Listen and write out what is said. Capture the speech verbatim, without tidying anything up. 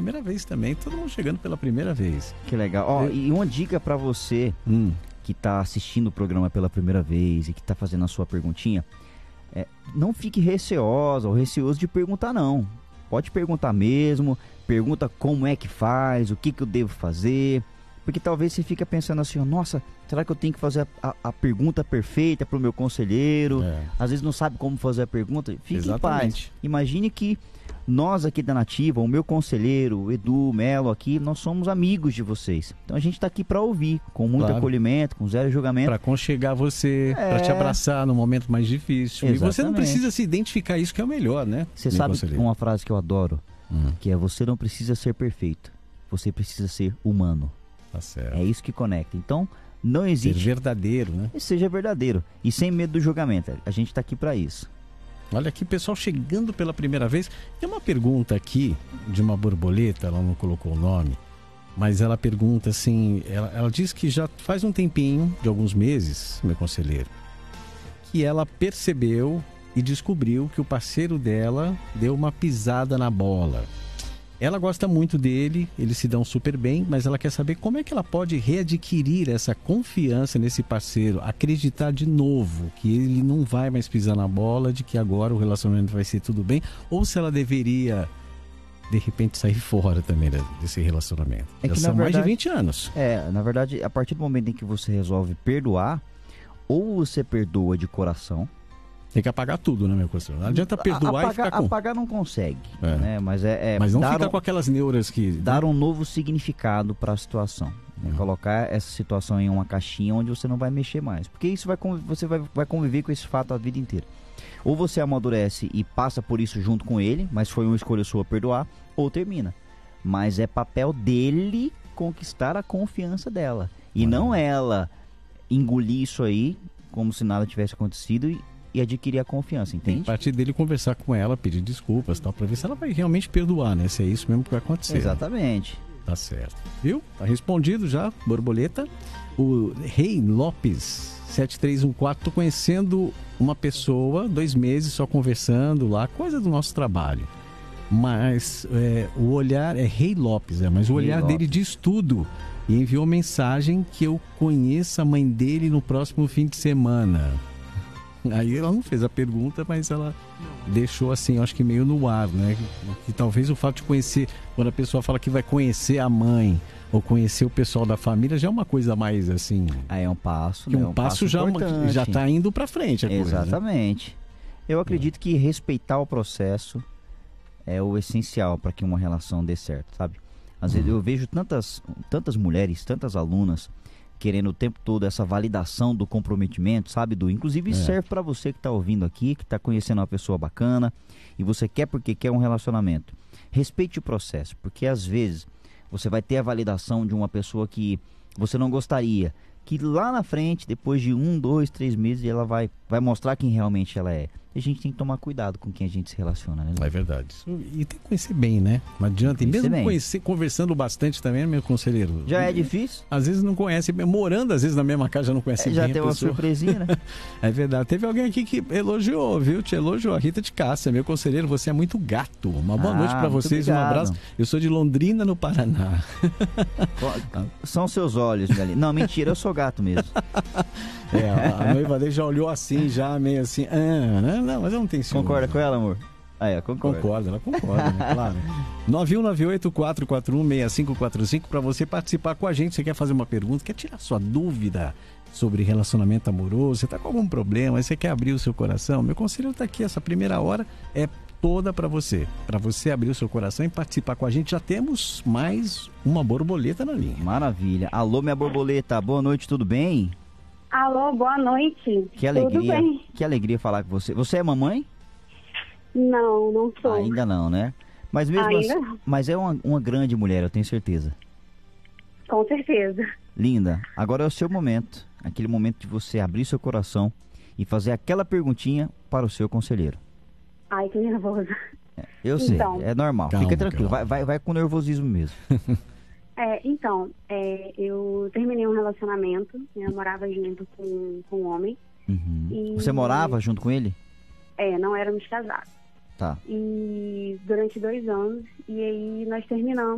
primeira vez também, todo mundo chegando pela primeira vez. Que legal. Ó, Eu... E uma dica pra você hum. que tá assistindo o programa pela primeira vez e que tá fazendo a sua perguntinha, é, não fique receosa ou receoso de perguntar não. Pode perguntar mesmo, pergunta como é que faz, o que que eu devo fazer, porque talvez você fique pensando assim, nossa, será que eu tenho que fazer a, a, a pergunta perfeita pro meu conselheiro? É. Às vezes não sabe como fazer a pergunta. Fique Exatamente. Em paz. Imagine que nós aqui da Nativa, o meu conselheiro, o Edu, o Melo aqui, nós somos amigos de vocês. Então a gente está aqui para ouvir, com muito claro. Acolhimento, com zero julgamento. Para aconchegar você, é... para te abraçar no momento mais difícil. Exatamente. E você não precisa se identificar, isso que é o melhor, né? Você sabe uma frase que eu adoro, hum. que é: você não precisa ser perfeito, você precisa ser humano. Tá certo. É isso que conecta. Então, não existe... Ser verdadeiro, né? Seja verdadeiro. E sem medo do julgamento. A gente está aqui para isso. Olha aqui, pessoal chegando pela primeira vez. Tem uma pergunta aqui de uma borboleta, ela não colocou o nome, mas ela pergunta assim, ela, ela diz que já faz um tempinho, de alguns meses, meu conselheiro, que ela percebeu e descobriu que o parceiro dela deu uma pisada na bola. Ela gosta muito dele, eles se dão super bem, mas ela quer saber como é que ela pode readquirir essa confiança nesse parceiro, acreditar de novo que ele não vai mais pisar na bola, de que agora o relacionamento vai ser tudo bem, ou se ela deveria, de repente, sair fora também desse relacionamento. É que, Já são na verdade, mais de vinte anos. É, na verdade, a partir do momento em que você resolve perdoar, ou você perdoa de coração. Tem que apagar tudo, né, meu conselheiro? Não adianta perdoar apagar, e ficar com... Apagar não consegue, é. né? Mas, é, é Mas não dar fica um, com aquelas neuras que... Dar um novo significado para a situação. Né? Uhum. Colocar essa situação em uma caixinha onde você não vai mexer mais. Porque isso vai, você vai, vai conviver com esse fato a vida inteira. Ou você amadurece e passa por isso junto com ele, mas foi uma escolha sua perdoar, ou termina. Mas é papel dele conquistar a confiança dela. E uhum. não ela engolir isso aí como se nada tivesse acontecido e e adquirir a confiança, entende? A partir dele conversar com ela, pedir desculpas, tal, para ver se ela vai realmente perdoar, né? Se é isso mesmo que vai acontecer. Exatamente. Tá certo. Viu? Tá respondido já, borboleta. O Rei Lopes, sete três um quatro, tô conhecendo uma pessoa, dois meses só conversando lá, coisa do nosso trabalho. Mas é, o olhar, é Rei Lopes, é, mas o olhar dele diz tudo. E enviou mensagem que eu conheça a mãe dele no próximo fim de semana. Aí ela não fez a pergunta, mas ela deixou assim, acho que meio no ar, né? Que talvez o fato de conhecer, quando a pessoa fala que vai conhecer a mãe ou conhecer o pessoal da família, já é uma coisa mais assim... Aí é um passo, que né? um, um passo, passo já já está indo para frente a coisa. Exatamente. Né? Eu acredito que respeitar o processo é o essencial para que uma relação dê certo, sabe? Às vezes eu vejo tantas, tantas mulheres, tantas alunas querendo o tempo todo essa validação do comprometimento, sabe, Du? Inclusive isso é. serve para você que está ouvindo aqui, que está conhecendo uma pessoa bacana e você quer porque quer um relacionamento. Respeite o processo, porque às vezes você vai ter a validação de uma pessoa que você não gostaria, que lá na frente, depois de um, dois, três meses, ela vai, vai mostrar quem realmente ela é. E a gente tem que tomar cuidado com quem a gente se relaciona, né? É verdade. E tem que conhecer bem, né? Não adianta. E mesmo conhecer, conversando bastante também, meu conselheiro. Já é difícil? Às vezes não conhece, morando às vezes na mesma casa já não conhece é, bem já a tem uma pessoa. surpresinha, né? É verdade. Teve alguém aqui que elogiou, viu? Te elogiou. A Rita de Cássia, meu conselheiro, você é muito gato. Uma boa ah, noite pra vocês, um abraço. Eu sou de Londrina, no Paraná. São seus olhos, Gali. Não, mentira, eu sou gato mesmo. É, a, a noiva dele já olhou assim, já meio assim, ah, não, não, mas eu não tenho ciúme. Concorda com ela, amor? Ah, é, concorda. Concorda, ela concorda, né? Claro. nove um nove oito, quatro quatro um, seis cinco quatro cinco para você participar com a gente. Você quer fazer uma pergunta, quer tirar sua dúvida sobre relacionamento amoroso, você tá com algum problema, você quer abrir o seu coração? Meu conselho tá aqui, essa primeira hora é toda para você, para você abrir o seu coração e participar com a gente. Já temos mais uma borboleta na linha. Maravilha. Alô, minha borboleta, boa noite, tudo bem? Alô, boa noite. Que alegria, tudo bem? Que alegria falar com você. Você é mamãe? Não, não sou. Ainda não, né? Mas mesmo Ainda assim, não. Mas é uma, uma grande mulher, eu tenho certeza. Com certeza. Linda, agora é o seu momento, aquele momento de você abrir seu coração e fazer aquela perguntinha para o seu conselheiro. Ai, que nervosa. É, eu sei, então, é normal, calma, fica tranquilo, vai, calma. vai, vai com nervosismo mesmo. É, então, é, eu terminei um relacionamento, né, eu morava junto com, com um homem. Uhum. E... Você morava junto com ele? É, não éramos casados. Tá. E durante dois anos, e aí nós terminamos.